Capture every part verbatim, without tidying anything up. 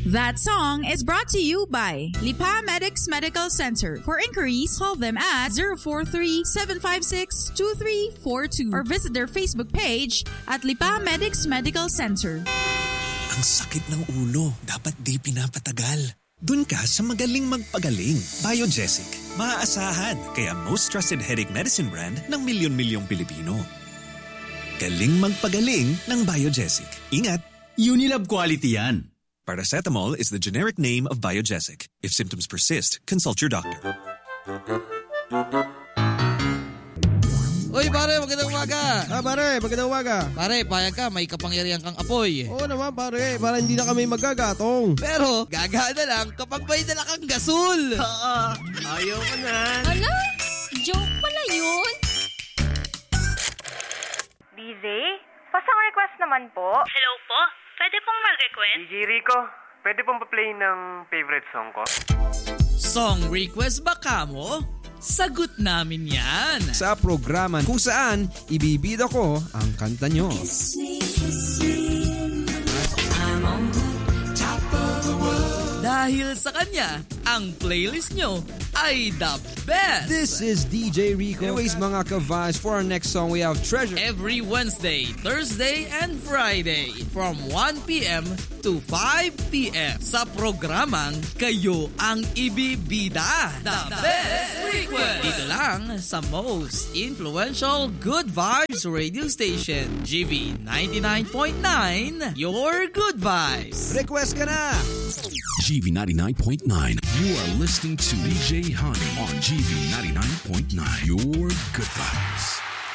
That song is brought to you by Lipa Medics Medical Center. For inquiries, call them at zero four three, seven five six, two three four two or visit their Facebook page at Lipa Medics Medical Center. Ang sakit ng ulo, dapat di pinapatagal. Dun ka sa magaling magpagaling. Biogesic. Maaasahan, kaya most trusted headache medicine brand ng milyon-milyong Pilipino. Galing magpagaling ng Biogesic. Ingat! Unilab quality yan. Paracetamol is the generic name of Biogesic. If symptoms persist, consult your doctor. Uy, pare, magandang umaga. Ah, pare, magandang umaga. Pare, payag ka, may kapangyarihan kang apoy. Oo naman, pare, para hindi na kami magagatong. Pero, gagana lang kapag may dala kang gasol. Oo, ayaw ka na. Ala, joke pala yun. D J, pasang request naman po. Hello po, pwede pong mag-request? D J Rico, pwede pong pa-play ng favorite song ko? Song request ba ka mo? Sagot namin yan. Sa programa kung saan ibibida ko ang kanta nyo. Dahil sa kanya, ang playlist nyo ay the best. This is D J Rico. Anyways, mga ka-vibes, for our next song, we have Treasure. Every Wednesday, Thursday, and Friday from one p.m. to five p.m. sa programang Kayo ang Ibibida. The Best Request. Dito lang sa most influential Good Vibes radio station, G V ninety-nine point nine, Your Good Vibes. Request ka na! G V ninety-nine point nine. You are listening to D J Honey on G V ninety-nine point nine. Your Good Vibes.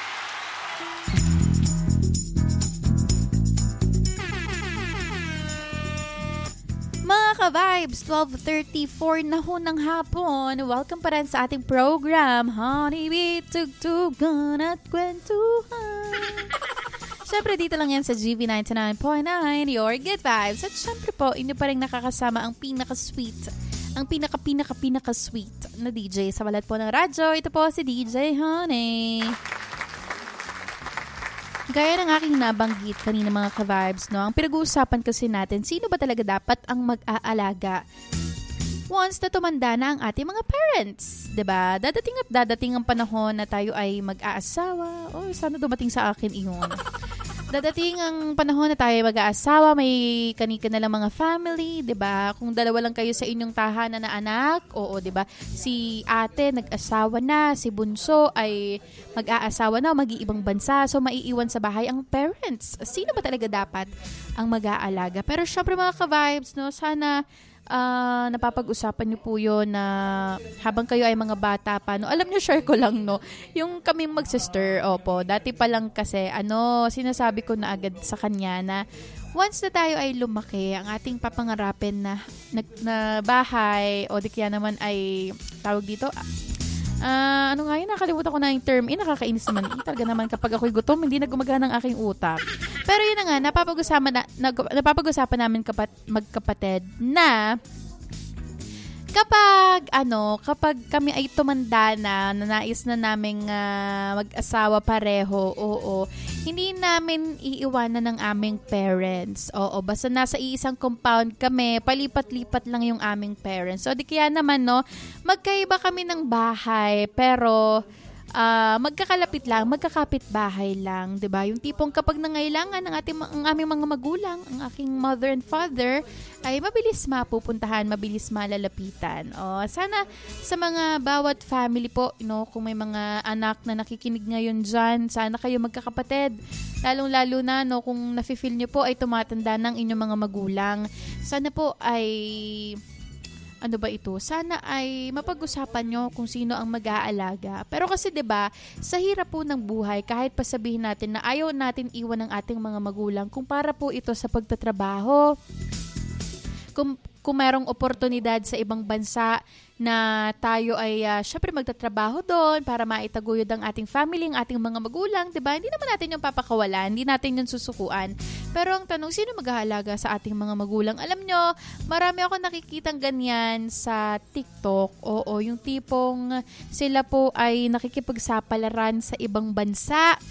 Mga ka-vibes, twelve thirty-four na ho ng hapon. Welcome pa rin sa ating program, Honeybee, Tugtugan at Kwentuhan. Siyempre, dito lang yan sa G V ninety-nine point nine, Your Good Vibes. At siyempre po, inyo pa rin nakakasama ang pinaka-sweet, ang pinaka-pinaka-pinaka-sweet na D J sa balat po ng radyo. Ito po si D J Honey. Gaya ng aking nabanggit kanina mga ka-vibes, no? Ang pinag-uusapan kasi natin, sino ba talaga dapat ang mag-aalaga once na tumanda na ang ating mga parents, 'di ba? Dadating at dadating ang panahon na tayo ay mag-aasawa. Oh, sana dumating sa akin iyon. Dadating ang panahon na tayo mag-aasawa, may kanika na lang mga family, 'di ba? Kung dalawa lang kayo sa inyong tahanan na anak, oo, 'di ba? Si ate nag-asawa na, si bunso ay mag-aasawa na, mag-iibang bansa, so maiiwan sa bahay ang parents. Sino ba talaga dapat ang mag-aalaga? Pero syempre mga ka-vibes, no, sana Uh, napapag-usapan niyo po yun na habang kayo ay mga bata pa, no? Alam niyo, share ko lang, no? Yung kami mag-sister, opo, dati pa lang kasi, ano, sinasabi ko na agad sa kanya na once na tayo ay lumaki, ang ating papangarapin na, na, na bahay, o di kaya naman ay, tawag dito, Uh, ano nga yun, nakalimutan ko na yung term. Eh, nakakainis naman. Eh, talaga naman kapag ako'y gutom, hindi na gumagana ang aking utak. Pero yun na nga, napapag-usapan, na, napapag-usapan namin kapat, magkapatid na kapag, ano, kapag kami ay tumanda na, nanais na naming uh, mag-asawa pareho, oo, hindi namin iiwanan ng aming parents. Oo, basta nasa iisang compound kami, palipat-lipat lang yung aming parents. So, di kaya naman, no, magkaiba kami ng bahay, pero uh, magkakalapit lang, magkakapit bahay lang, 'di ba? Yung tipong kapag nangailangan ng ating ang aming mga magulang, ang aking mother and father, ay mabilis mapupuntahan, mabilis malalapitan. O, sana sa mga bawat family po, you know, kung may mga anak na nakikinig ngayon dyan, sana kayo magkakapatid. Lalong-lalo na, no, kung nafe-feel nyo po ay tumatanda ng inyong mga magulang. Sana po ay ano ba ito? Sana ay mapag-usapan nyo kung sino ang mag-aalaga. Pero kasi 'di ba, sa hirap po ng buhay, kahit pa sabihin natin na ayaw natin iwan ang ating mga magulang, kung para po ito sa pagtatrabaho, kung, kung merong oportunidad sa ibang bansa na tayo ay uh, syempre magtatrabaho doon para maitaguyod ang ating family, ang ating mga magulang, 'di ba? Hindi naman natin yung papakawalan, hindi natin yung susukuan. Pero ang tanong, sino mag-aalaga sa ating mga magulang? Alam nyo, marami ako nakikitang ganyan sa TikTok. Oo, yung tipong sila po ay nakikipagsapalaran sa ibang bansa.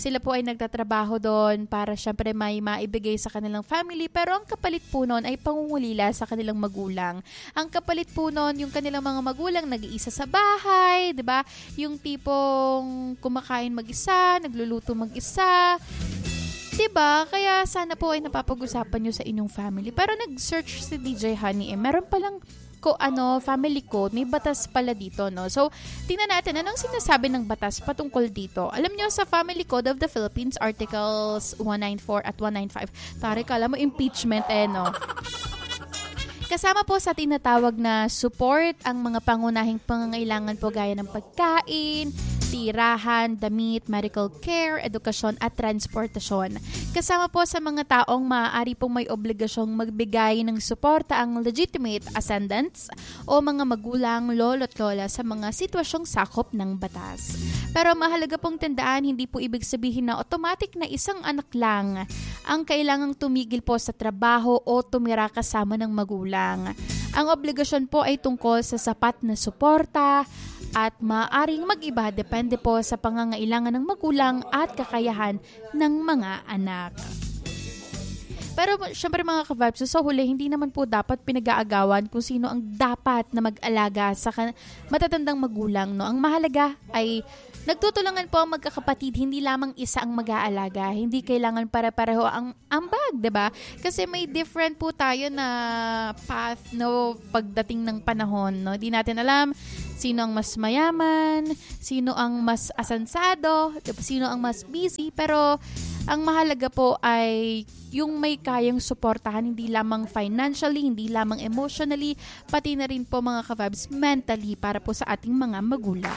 Sila po ay nagtatrabaho doon para syempre may maibigay sa kanilang family, pero ang kapalit po noon ay pangungulila sa kanilang magulang. Ang kapalit po noon, yung kanilang mga magulang nag-iisa sa bahay, 'di ba? Yung tipong kumakain mag-isa, nagluluto mag-isa. Diba? Kaya sana po ay napapag-usapan nyo sa inyong family. Pero nag-search si D J Honey eh. Meron palang ko ano family code, may batas pala dito, no? So, tingnan natin anong sinasabi ng batas patungkol dito. Alam nyo, sa Family Code of the Philippines, Articles one ninety-four at one ninety-five, tarik, alam mo, impeachment eh, no? Kasama po sa tinatawag na support ang mga pangunahing pangangailangan po gaya ng pagkain, tirahan, damit, medical care, edukasyon at transportasyon. Kasama po sa mga taong maaari pong may obligasyong magbigay ng suporta ang legitimate ascendants o mga magulang, lolo't lola sa mga sitwasyong sakop ng batas. Pero mahalaga pong tandaan, hindi po ibig sabihin na automatic na isang anak lang ang kailangang tumigil po sa trabaho o tumira kasama ng magulang. Ang obligasyon po ay tungkol sa sapat na suporta at maaaring mag-iba depende po sa pangangailangan ng magulang at kakayahan ng mga anak. Pero syempre mga ka-vibes, so huli, hindi naman po dapat pinag-aagawan kung sino ang dapat na mag-alaga sa kan- matatandang magulang. No? Ang mahalaga ay nagtutulungan po ang magkakapatid, hindi lamang isa ang mag-aalaga. Hindi kailangan pare-pareho ang ambag, 'di ba? Kasi may different po tayo na path no pagdating ng panahon, no. Di natin alam sino ang mas mayaman, sino ang mas asansado, sino ang mas busy, pero ang mahalaga po ay yung may kayang suportahan, hindi lamang financially, hindi lamang emotionally, pati na rin po mga ka-vibes mentally para po sa ating mga magulang.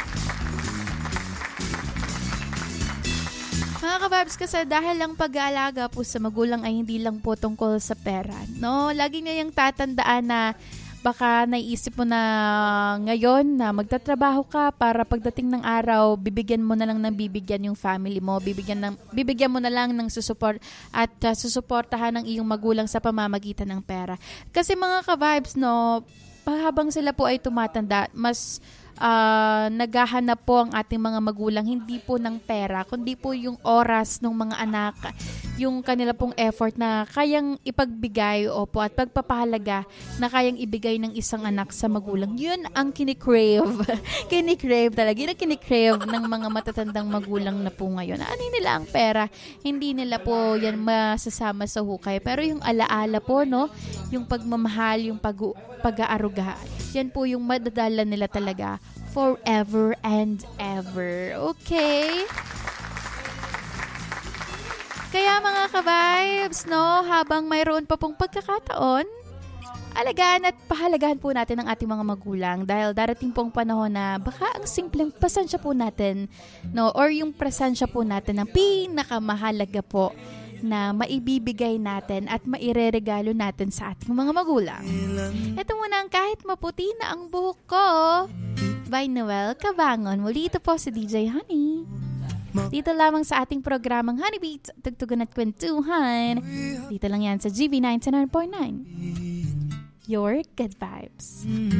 Mga ka-vibes, kasi dahil lang pag-aalaga po sa magulang ay hindi lang po tungkol sa pera. No? Lagi niya yung tatandaan na baka naisip mo na ngayon na magtatrabaho ka para pagdating ng araw, bibigyan mo na lang ng bibigyan yung family mo, bibigyan, ng, bibigyan mo na lang ng susuport at uh, susuportahan ng iyong magulang sa pamamagitan ng pera. Kasi mga ka-vibes, no, habang sila po ay tumatanda, mas Uh, naghahanap po ang ating mga magulang hindi po ng pera, kundi po yung oras ng mga anak, yung kanila pong effort na kayang ipagbigay o po at pagpapahalaga na kayang ibigay ng isang anak sa magulang. Yun ang kinikrave. kinikrave talaga. Yun ang kinikrave ng mga matatandang magulang na po ngayon. Ano nila ang pera? Hindi nila po yan masasama sa hukay. Pero yung alaala po, no? Yung pagmamahal, yung pag- pag-aaruga, yan po yung madadala nila talaga forever and ever. Okay? Kaya mga ka-vibes, no, habang mayroon pa pong pagkakataon, alagaan at pahalagahan po natin ang ating mga magulang dahil darating pong panahon na baka ang simpleng pasensya po natin, no, or yung presensya po natin ang pinakamahalaga po na maibibigay natin at maireregalo natin sa ating mga magulang. Ito muna ang Kahit Maputi na ang Buhok Ko by Noel Cabangon. Muli ito po si D J Honey. Dito lamang sa ating programang Honey Beats, tugtugan at kwentuhan. Dito lang yan sa G V ninety-nine point nine. Your good vibes.